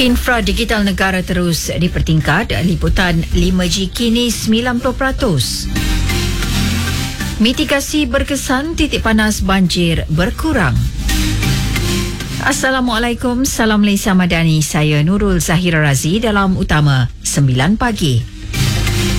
Infra digital negara terus dipertingkat, liputan 5G kini 90%. Mitigasi berkesan, titik panas banjir berkurang. Assalamualaikum, salam Malaysia Madani. Saya Nurul Zahira Razi dalam Utama 9 Pagi.